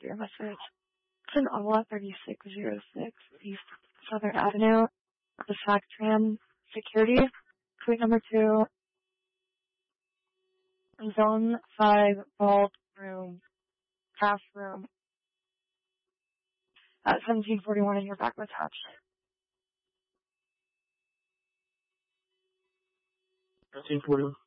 your message. It's an Ottawa 3606 East Southern Avenue. The SAC-TRAN security. Suite number 2. Zone 5, vault room. Craft room. At 1741 in your back attached. 1741.